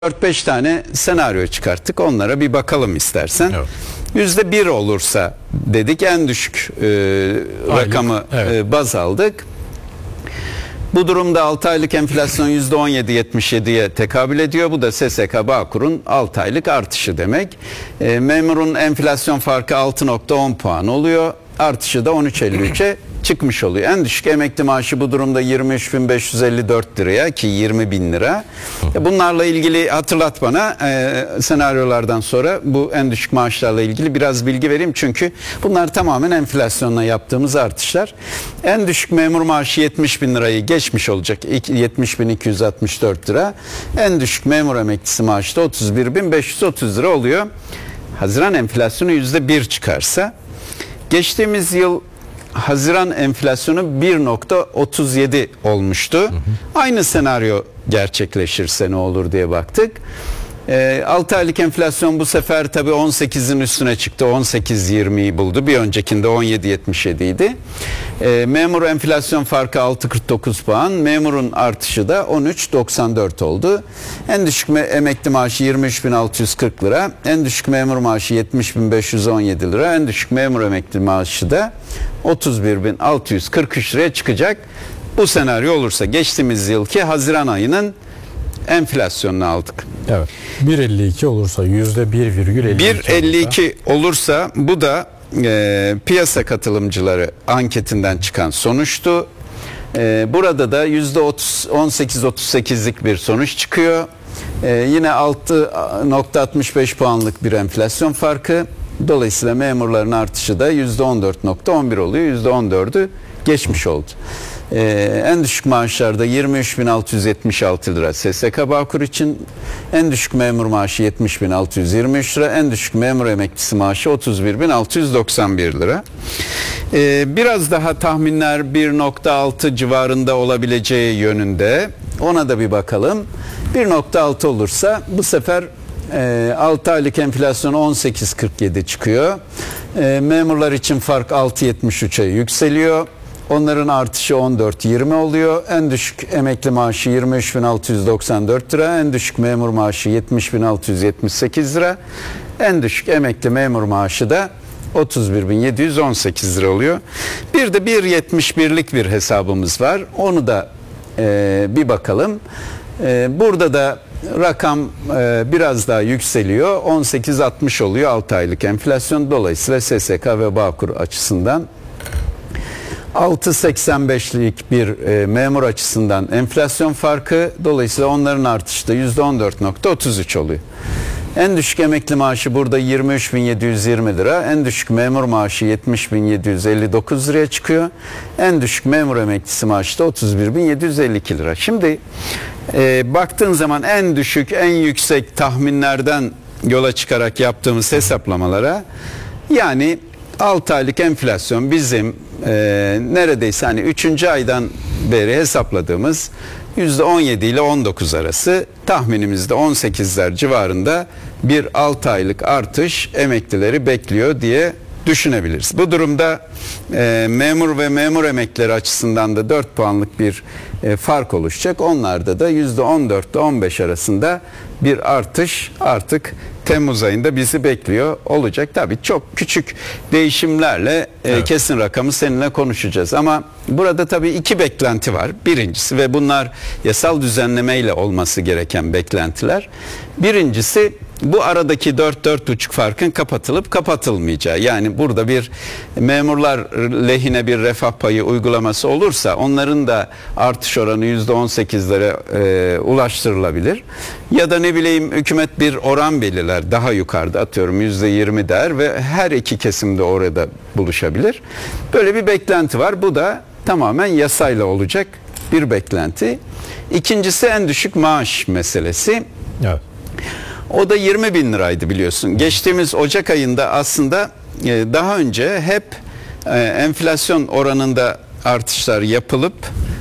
4-5 tane senaryo çıkarttık. Onlara bir bakalım istersen. Evet. %1 olursa dedik, en düşük rakamı baz aldık. Bu durumda 6 aylık enflasyon %17.77'ye tekabül ediyor. Bu da SSK Bağkur'un 6 aylık artışı demek. Memurun enflasyon farkı 6.10 puan oluyor. Artışı da 13.53'e çıkmış oluyor. En düşük emekli maaşı bu durumda 23.554 liraya, ki 20.000 lira. Bunlarla ilgili hatırlat bana, senaryolardan sonra bu en düşük maaşlarla ilgili biraz bilgi vereyim. Çünkü bunlar tamamen enflasyonla yaptığımız artışlar. En düşük memur maaşı 70.000 lirayı geçmiş olacak. 70.264 lira. En düşük memur emeklisi maaşı da 31.530 lira oluyor. Haziran enflasyonu %1 çıkarsa, geçtiğimiz yıl Haziran enflasyonu 1.37 olmuştu. Aynı senaryo gerçekleşirse ne olur diye baktık. 6 aylık enflasyon bu sefer tabii 18'in üstüne çıktı. 18.20'yi buldu. Bir öncekinde 17.77 idi. Memur enflasyon farkı 6.49 puan. Memurun artışı da 13.94 oldu. En düşük emekli maaşı 23.640 lira. En düşük memur maaşı 70.517 lira. En düşük memur emekli maaşı da 31.643 liraya çıkacak. Bu senaryo olursa geçtiğimiz yılki Haziran ayının enflasyonunu aldık. Evet. 1.52 olursa, %1,52 olursa bu da piyasa katılımcıları anketinden çıkan sonuçtu. Burada da %18-38'lik bir sonuç çıkıyor. Yine 6.65 puanlık bir enflasyon farkı. Dolayısıyla memurların artışı da %14.11 oluyor. %14'ü geçmiş oldu. En düşük maaşlarda 23.676 lira SSK Bağkur için, en düşük memur maaşı 70.623 lira, en düşük memur emeklisi maaşı 31.691 lira. Biraz daha tahminler 1.6 civarında olabileceği yönünde. Ona da bir bakalım. 1.6 olursa bu sefer 6 aylık enflasyon 18.47 çıkıyor. Memurlar için fark 6.73'e yükseliyor. Onların artışı 14.20 oluyor. En düşük emekli maaşı 23.694 lira. En düşük memur maaşı 70.678 lira. En düşük emekli memur maaşı da 31.718 lira oluyor. Bir de 1.71'lik bir hesabımız var. Onu da bir bakalım. Burada da rakam biraz daha yükseliyor. 18.60 oluyor 6 aylık enflasyon. Dolayısıyla SSK ve Bağkur açısından 6.85'lik bir memur açısından enflasyon farkı, dolayısıyla onların artışı da %14.33 oluyor. En düşük emekli maaşı burada 23.720 lira, en düşük memur maaşı 70.759 liraya çıkıyor. En düşük memur emeklisi maaşı da 31.752 lira. Şimdi baktığın zaman en düşük, en yüksek tahminlerden yola çıkarak yaptığımız hesaplamalara, yani 6 aylık enflasyon bizim neredeyse hani 3. aydan beri hesapladığımız %17 ile 19 arası, tahminimizde 18'ler civarında bir 6 aylık artış emeklileri bekliyor diye düşünebiliriz. Bu durumda memur ve memur emeklileri açısından da 4 puanlık bir fark oluşacak. Onlarda da %14 ile 15 arasında bir artış artık Temmuz ayında bizi bekliyor olacak. Tabii çok küçük değişimlerle kesin rakamı seninle konuşacağız. Ama burada tabii iki beklenti var. Birincisi, ve bunlar yasal düzenlemeyle olması gereken beklentiler. Birincisi, bu aradaki 4-4,5 farkın kapatılıp kapatılmayacağı. Yani burada bir memurlar lehine bir refah payı uygulaması olursa onların da artış oranı %18'lere ulaştırılabilir. Ya da ne bileyim, hükümet bir oran belirler, daha yukarıda, atıyorum %20 der ve her iki kesimde orada buluşabilir. Böyle bir beklenti var. Bu da tamamen yasayla olacak bir beklenti. İkincisi, en düşük maaş meselesi. Evet. O da 20.000 liraydı biliyorsun. Geçtiğimiz Ocak ayında aslında daha önce hep enflasyon oranında artışlar yapılıp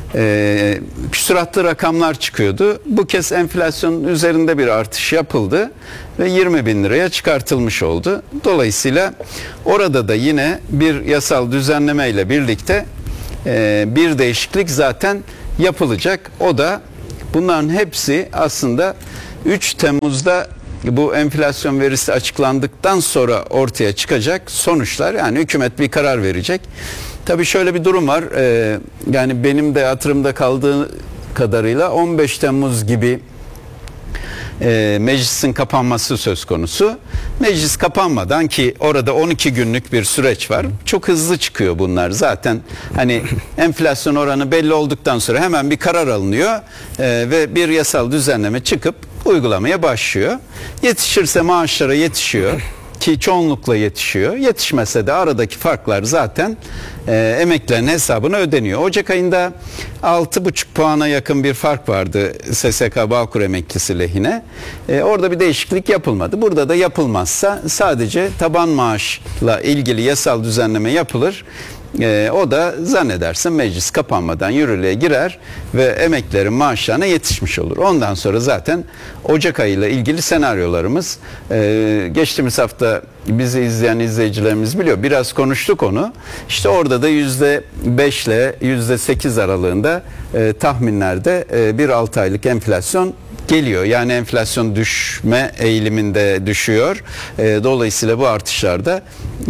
küsuratlı rakamlar çıkıyordu. Bu kez enflasyonun üzerinde bir artış yapıldı ve 20.000 liraya çıkartılmış oldu. Dolayısıyla orada da yine bir yasal düzenleme ile birlikte bir değişiklik zaten yapılacak. O da, bunların hepsi aslında 3 Temmuz'da bu enflasyon verisi açıklandıktan sonra ortaya çıkacak sonuçlar, yani hükümet bir karar verecek. Tabii şöyle bir durum var. Yani benim de hatırımda kaldığı kadarıyla 15 Temmuz gibi meclisin kapanması söz konusu. Meclis kapanmadan, ki orada 12 günlük bir süreç var. Çok hızlı çıkıyor bunlar zaten. Hani enflasyon oranı belli olduktan sonra hemen bir karar alınıyor ve bir yasal düzenleme çıkıp uygulamaya başlıyor. Yetişirse maaşlara yetişiyor. Ki çoğunlukla yetişiyor. Yetişmese de aradaki farklar zaten emeklilerin hesabına ödeniyor. Ocak ayında 6,5 puana yakın bir fark vardı SSK Bağkur emeklisi lehine. Orada bir değişiklik yapılmadı. Burada da yapılmazsa sadece taban maaşla ilgili yasal düzenleme yapılır. O da zannedersin meclis kapanmadan yürürlüğe girer ve emeklilerin maaşlarına yetişmiş olur. Ondan sonra zaten Ocak ayıyla ilgili senaryolarımız, geçtiğimiz hafta bizi izleyen izleyicilerimiz biliyor. Biraz konuştuk onu. İşte orada da %5 ile %8 aralığında tahminlerde bir 6 aylık enflasyon geliyor. Yani enflasyon düşme eğiliminde düşüyor. Dolayısıyla bu artışlarda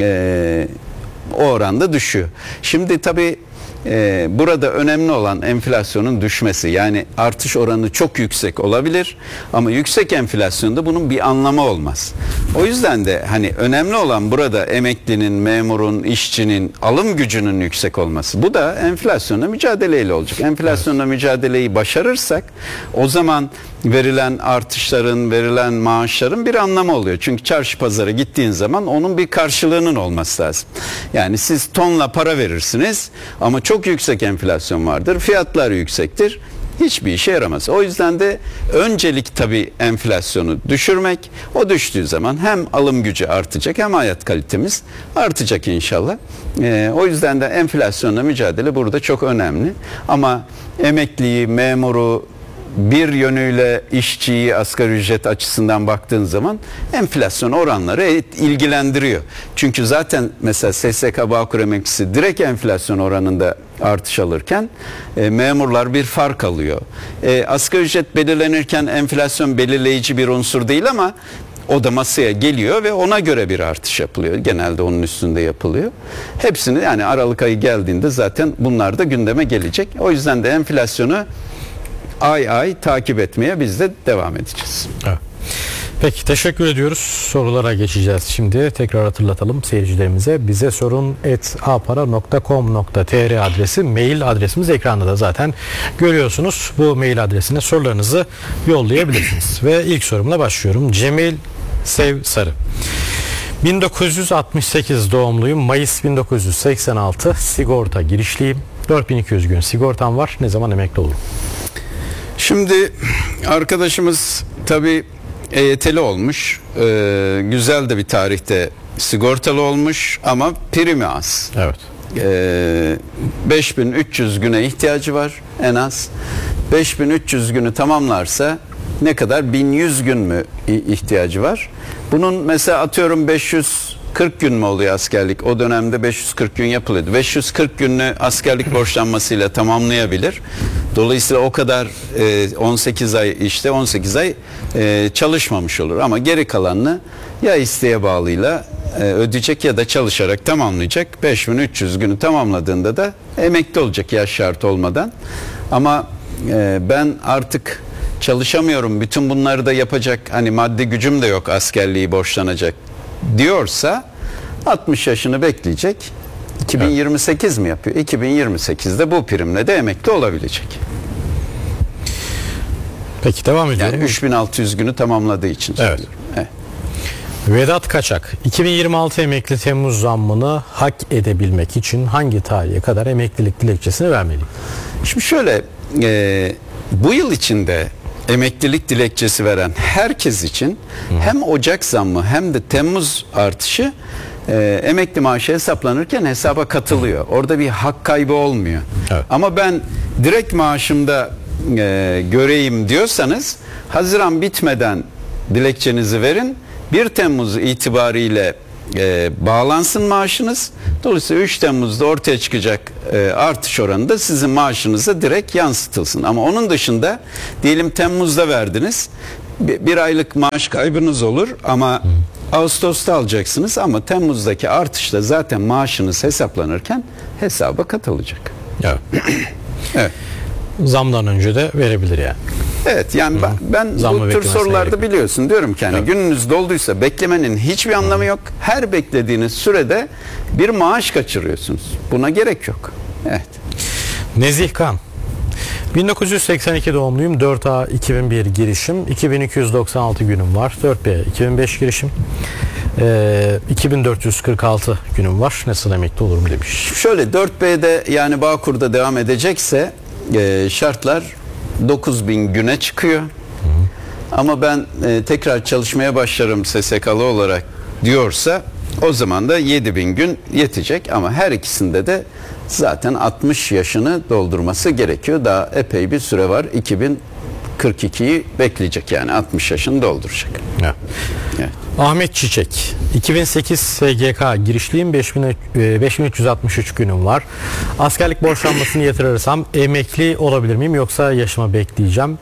o oranda düşüyor. Şimdi tabii burada önemli olan enflasyonun düşmesi. Yani artış oranı çok yüksek olabilir ama yüksek enflasyonda bunun bir anlamı olmaz. O yüzden de hani önemli olan burada emeklinin, memurun, işçinin alım gücünün yüksek olması. Bu da enflasyonla mücadeleyle olacak. Enflasyonla mücadeleyi başarırsak o zaman verilen artışların, verilen maaşların bir anlamı oluyor. Çünkü çarşı pazara gittiğin zaman onun bir karşılığının olması lazım. Yani siz tonla para verirsiniz ama çok yüksek enflasyon vardır, fiyatlar yüksektir. Hiçbir işe yaramaz. O yüzden de öncelik tabii enflasyonu düşürmek. O düştüğü zaman hem alım gücü artacak hem hayat kalitemiz artacak inşallah. O yüzden de enflasyonla mücadele burada çok önemli. Ama emekliyi, memuru, bir yönüyle işçiyi asgari ücret açısından baktığın zaman enflasyon oranları ilgilendiriyor. Çünkü zaten mesela SSK Bağkur emeklisi direkt enflasyon oranında artış alırken memurlar bir fark alıyor. Asgari ücret belirlenirken enflasyon belirleyici bir unsur değil ama o da masaya geliyor ve ona göre bir artış yapılıyor. Genelde onun üstünde yapılıyor. Hepsini, yani Aralık ayı geldiğinde zaten bunlar da gündeme gelecek. O yüzden de enflasyonu ay ay takip etmeye biz de devam edeceğiz. Evet. Peki, teşekkür ediyoruz. Sorulara geçeceğiz şimdi. Tekrar hatırlatalım seyircilerimize. Bize sorun @apara.com.tr adresi, mail adresimiz ekranda da zaten görüyorsunuz. Bu mail adresine sorularınızı yollayabilirsiniz. Ve ilk sorumla başlıyorum. Cemil Sev Sarı. 1968 doğumluyum. Mayıs 1986 sigorta girişliyim. 4200 gün sigortam var. Ne zaman emekli olurum? Şimdi arkadaşımız tabii EYT'li olmuş. Güzel de bir tarihte sigortalı olmuş ama primi az. Evet. 5300 güne ihtiyacı var en az. 5300 günü tamamlarsa ne kadar? 1100 gün mü ihtiyacı var? Bunun mesela atıyorum 540 gün mü oluyor askerlik? O dönemde 540 gün yapılıyordu. 540 günlü askerlik borçlanmasıyla tamamlayabilir. Dolayısıyla o kadar 18 ay işte 18 ay çalışmamış olur. Ama geri kalanını ya isteğe bağlıyla ödeyecek ya da çalışarak tamamlayacak. 5300 günü tamamladığında da emekli olacak yaş şartı olmadan. Ama ben artık çalışamıyorum, bütün bunları da yapacak hani maddi gücüm de yok, askerliği borçlanacak diyorsa 60 yaşını bekleyecek. 2028 mi yapıyor? 2028'de bu primle de emekli olabilecek. Peki, devam ediyorum. Yani 3600 günü tamamladığı için söylüyorum. Evet. Vedat Kaçak, 2026 emekli Temmuz zammını hak edebilmek için hangi tarihe kadar emeklilik dilekçesini vermeliyim? Şimdi şöyle, bu yıl içinde emeklilik dilekçesi veren herkes için hem Ocak zammı hem de Temmuz artışı emekli maaşı hesaplanırken hesaba katılıyor. Orada bir hak kaybı olmuyor. Evet. Ama ben direkt maaşımda göreyim diyorsanız Haziran bitmeden dilekçenizi verin. 1 Temmuz itibariyle bağlansın maaşınız. Dolayısıyla 3 Temmuz'da ortaya çıkacak artış oranı da sizin maaşınıza direkt yansıtılsın. Ama onun dışında diyelim Temmuz'da verdiniz. bir aylık maaş kaybınız olur ama Ağustos'ta alacaksınız ama Temmuz'daki artışla zaten maaşınız hesaplanırken hesaba katılacak. Evet. Evet. Zamdan önce de verebilir yani. Evet, yani ben Zammı bu tür beklemesine sorularda gerek yok. biliyorsun diyorum ki hani gününüz dolduysa beklemenin hiçbir anlamı yok. Her beklediğiniz sürede bir maaş kaçırıyorsunuz. Buna gerek yok. Evet. Nezih Kan. 1982 doğumluyum. 4A 2001 girişim. 2296 günüm var. 4B 2005 girişim. 2446 günüm var. Nasıl emekli olurum demiş. Şöyle 4B'de yani Bağkur'da devam edecekse şartlar 9000 güne çıkıyor. Ama ben tekrar çalışmaya başlarım SSK'lı olarak diyorsa o zaman da 7000 gün yetecek ama her ikisinde de zaten 60 yaşını doldurması gerekiyor. Daha epey bir süre var. 2042'yi bekleyecek yani 60 yaşını dolduracak. Evet. Evet. Ahmet Çiçek. 2008 SGK girişliyim. 5363 günüm var. Askerlik borçlanmasını yatırırsam emekli olabilir miyim yoksa yaşıma bekleyeceğim?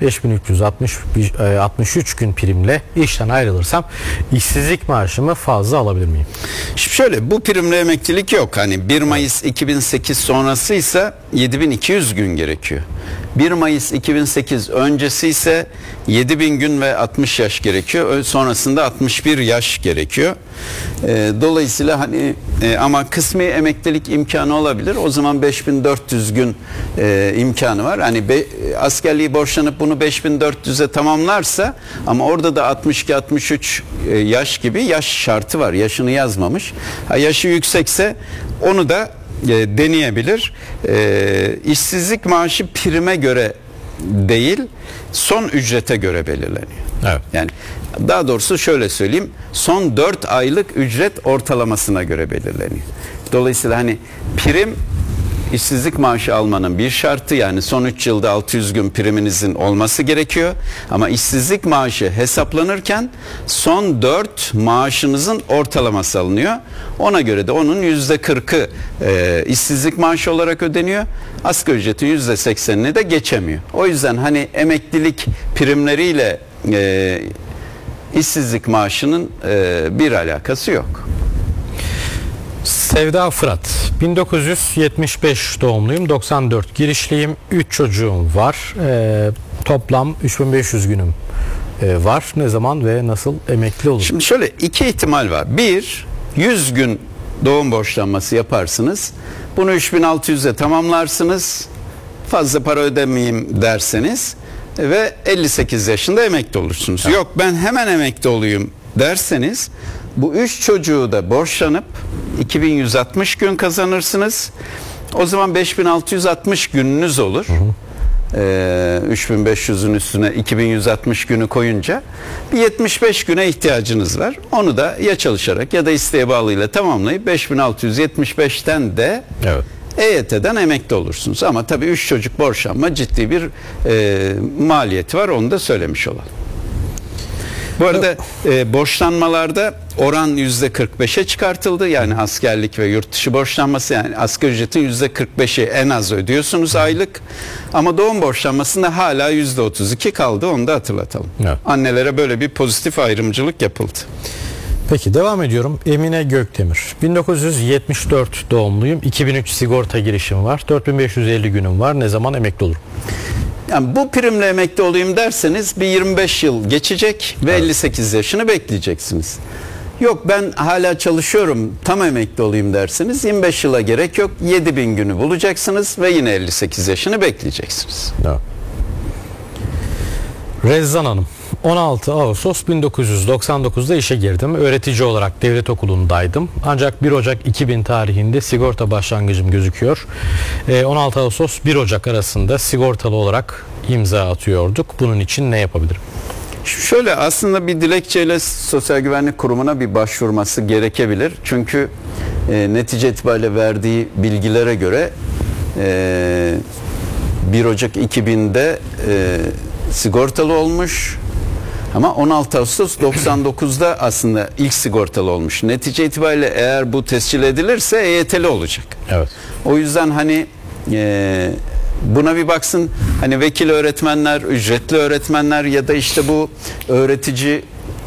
5363 gün primle işten ayrılırsam işsizlik maaşımı fazla alabilir miyim? Şimdi şöyle, bu primle emeklilik yok. Hani 1 Mayıs 2008 sonrasıysa 7200 gün gerekiyor. 1 Mayıs 2008 öncesi ise 7000 gün ve 60 yaş gerekiyor. Sonrasında 61 yaş gerekiyor. Dolayısıyla hani ama kısmi emeklilik imkanı olabilir. O zaman 5400 gün imkanı var. Hani askerliği borçlanıp bunu 5400'e tamamlarsa ama orada da 62-63 yaş gibi yaş şartı var. Yaşını yazmamış. Yaşı yüksekse onu da deneyebilir. İşsizlik maaşı prime göre değil, son ücrete göre belirleniyor. Evet. Yani daha doğrusu şöyle söyleyeyim, son 4 aylık ücret ortalamasına göre belirleniyor. Dolayısıyla hani prim işsizlik maaşı almanın bir şartı, yani son 3 yılda 600 gün priminizin olması gerekiyor. Ama işsizlik maaşı hesaplanırken son 4 maaşınızın ortalaması alınıyor. Ona göre de onun %40'ı işsizlik maaşı olarak ödeniyor. Asgari ücretin %80'ini de geçemiyor. O yüzden hani emeklilik primleriyle işsizlik maaşının bir alakası yok. Sevda Fırat. 1975 doğumluyum. 94 girişliyim. 3 çocuğum var. Toplam 3500 günüm var. Ne zaman ve nasıl emekli olurum? Şimdi şöyle, iki ihtimal var. Bir, 100 gün doğum borçlanması yaparsınız. Bunu 3600'e tamamlarsınız. Fazla para ödemeyeyim derseniz ve 58 yaşında emekli olursunuz. Evet. Yok ben hemen emekli olayım derseniz bu 3 çocuğu da borçlanıp 2160 gün kazanırsınız. O zaman 5660 gününüz olur. 3500'ün üstüne 2160 günü koyunca bir 75 güne ihtiyacınız var. Onu da ya çalışarak ya da isteğe bağlıyla tamamlayıp 5675'ten de Evet. EYT'den emekli olursunuz. Ama tabii 3 çocuk borçlanma ciddi bir maliyeti var. Onu da söylemiş olalım. Bu arada borçlanmalarda oran %45'e çıkartıldı. Yani askerlik ve yurt dışı borçlanması, yani asgari ücretin %45'i en az ödüyorsunuz aylık. Ama doğum borçlanmasında hala %32 kaldı. Onu da hatırlatalım. Evet. Annelere böyle bir pozitif ayrımcılık yapıldı. Peki devam ediyorum. Emine Gökdemir. 1974 doğumluyum. 2003 sigorta girişim var. 4550 günüm var. Ne zaman emekli olurum? Yani bu primle emekli olayım derseniz bir 25 yıl geçecek ve 58 yaşını bekleyeceksiniz. Yok ben hala çalışıyorum, tam emekli olayım derseniz 25 yıla gerek yok. 7000 günü bulacaksınız ve yine 58 yaşını bekleyeceksiniz. Evet. Rezzan Hanım. 16 Ağustos 1999'da işe girdim. Öğretici olarak devlet okulundaydım. Ancak 1 Ocak 2000 tarihinde sigorta başlangıcım gözüküyor. 16 Ağustos 1 Ocak arasında sigortalı olarak imza atıyorduk. Bunun için ne yapabilirim? Şöyle, aslında bir dilekçeyle Sosyal Güvenlik Kurumu'na bir başvurması gerekebilir. Çünkü netice itibariyle verdiği bilgilere göre 1 Ocak 2000'de sigortalı olmuş. Ama 16 Ağustos 99'da aslında ilk sigortalı olmuş. Netice itibariyle eğer bu tescil edilirse EYT'li olacak. Evet. O yüzden hani buna bir baksın. Hani vekil öğretmenler, ücretli öğretmenler ya da işte bu öğretici